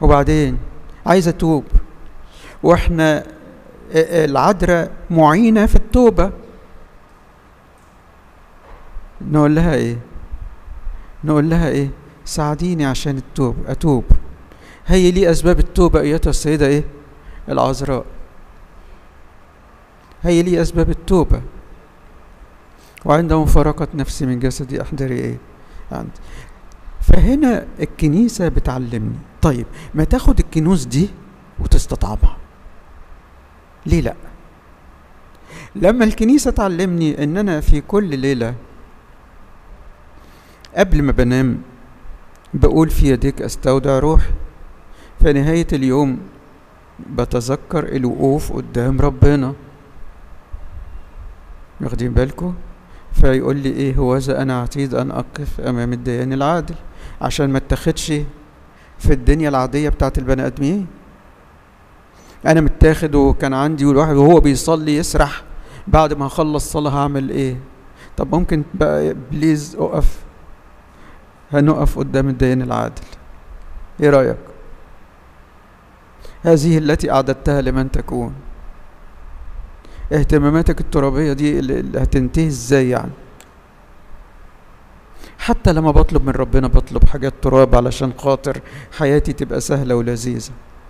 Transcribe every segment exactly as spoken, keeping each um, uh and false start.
وبعدين عايزة توب، واحنا العذراء معينة في التوبة، نقول لها ايه؟ نقول لها ايه؟ ساعديني عشان التوب اتوب. هي لي اسباب التوبة ايتها السيدة ايه؟ العذراء. هي لي اسباب التوبة. وعند مفارقة نفسي من جسدي احضري ايه؟ عندي. فهنا الكنيسة بتعلمني. طيب ما تاخد الكنوز دي وتستطعمها، ليه لا؟ لما الكنيسة تعلمني ان انا في كل ليلة قبل ما بنام بقول في يديك استودع روحي، في نهاية اليوم بتذكر الوقوف قدام ربنا، واخدين بالكم؟ فيقول لي ايه؟ هوذا انا عتيد ان اقف امام الديان العادل، عشان ما اتاخدش في الدنيا العادية بتاعت البني ادمين. انا متاخد وكان عندي والواحد وهو بيصلي يسرح بعد ما اخلص صلاة هعمل ايه؟ طب ممكن بقى بليز اقف، هنقف قدام الديان العادل. ايه رأيك؟ هذه التي اعددتها لمن تكون. اهتماماتك الترابية دي اللي هتنتهي ازاي يعني؟ حتى لما بطلب من ربنا بطلب حاجات تراب علشان خاطر حياتي تبقى سهلة ولذيذة.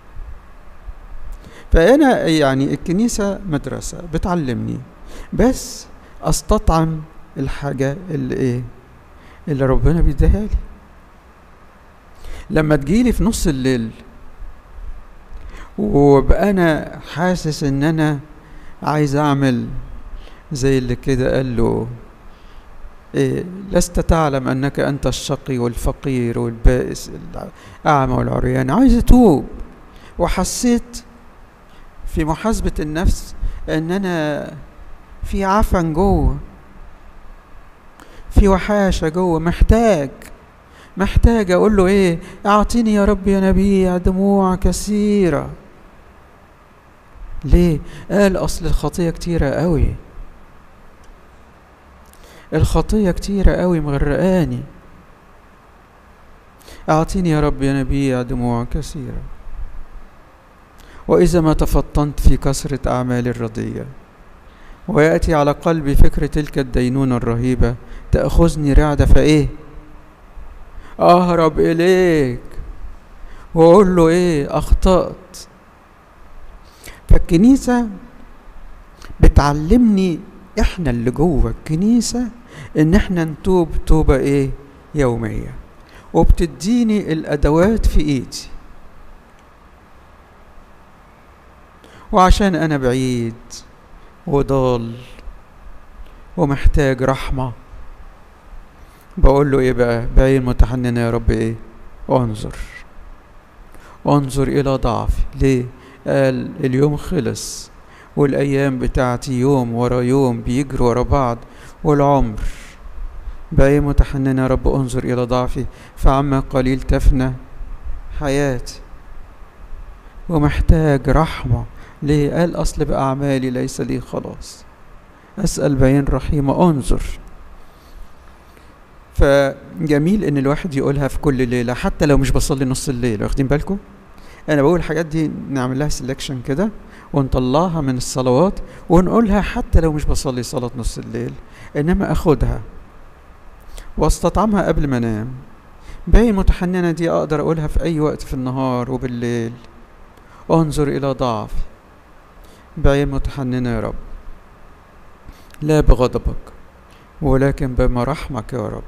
فأنا يعني الكنيسة مدرسة بتعلمني، بس أستطعم الحاجة اللي إيه؟ اللي ربنا بيديها لي. لما تجيلي في نص الليل وبقى أنا حاسس إن أنا عايز أعمل زي اللي كده قال له إيه؟ لست تعلم أنك أنت الشقي والفقير والبائس الأعمى والعريان. عايز أتوب، وحسيت في محاسبة النفس ان انا في عفن جوه، في وحاشة جوه، محتاج محتاج اقول له ايه؟ اعطيني يا رب يا نبيع دموع كثيرة. ليه؟ قال اصل الخطية كتيرة قوي، الخطية كتيرة قوي مغرقاني. اعطيني يا رب يا نبيع دموع كثيرة، وإذا ما تفطنت في كثرة أعمالي الردية ويأتي على قلبي فكرة تلك الدينونة الرهيبة تأخذني رعدة، فإيه؟ أهرب إليك وأقول له إيه؟ أخطأت. فالكنيسة بتعلمني إحنا اللي جوه الكنيسة إن إحنا نتوب توبة إيه؟ يومية، وبتديني الأدوات في إيدي. وعشان أنا بعيد وضال ومحتاج رحمة بقول له إيه بقى؟ بعين متحننة يا رب إيه؟ انظر انظر إلى ضعفي. ليه؟ قال اليوم خلص والأيام بتاعتي يوم ورا يوم بيجروا ورا بعض، والعمر بعين متحننة يا رب انظر إلى ضعفي، فعما قليل تفنى حياتي. ومحتاج رحمة. ليه؟ قال أصل بأعمالي ليس لي خلاص، أسأل بعين رحيمة انظر. فجميل إن الواحد يقولها في كل ليلة حتى لو مش بصلي نص الليل. واخدين بالكم؟ أنا بقول الحاجات دي نعمل لها سيلكشن كده ونطلعها من الصلوات ونقولها حتى لو مش بصلي صلاة نص الليل، إنما أخدها واستطعمها قبل ما أنام. بعين متحننة دي أقدر أقولها في أي وقت في النهار وبالليل. انظر إلى ضعفي بعين متحننة يا رب، لا بغضبك ولكن بمراحمك يا رب.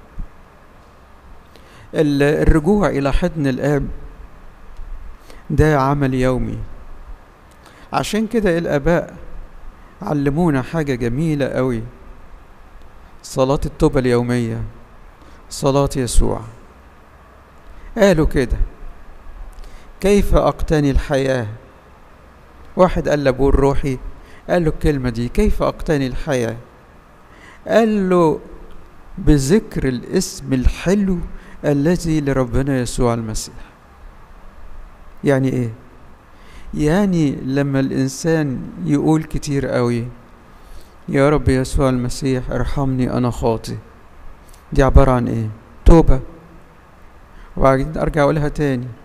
الرجوع إلى حضن الآب ده عمل يومي. عشان كده الآباء علمونا حاجة جميلة قوي، صلاة التوبة اليومية، صلاة يسوع. قالوا كده: كيف أقتني الحياة؟ واحد قال لأبوه الروحي، قال له الكلمة دي: كيف أقتني الحياة؟ قال له: بذكر الاسم الحلو الذي لربنا يسوع المسيح. يعني ايه؟ يعني لما الإنسان يقول كتير قوي يا رب يسوع المسيح ارحمني أنا خاطي، دي عبارة عن ايه؟ توبة. وبعدين أرجع أقولها تاني: